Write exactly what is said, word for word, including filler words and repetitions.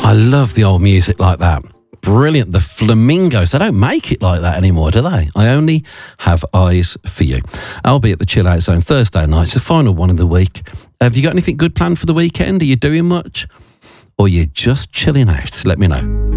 I love the old music like that. Brilliant. The Flamingos. They don't make it like that anymore, do they? I Only Have Eyes for You. I'll be at the Chill Out Zone Thursday night. It's the final one of the week. Have you got anything good planned for the weekend? Are you doing much? Or you're just chilling out? Let me know.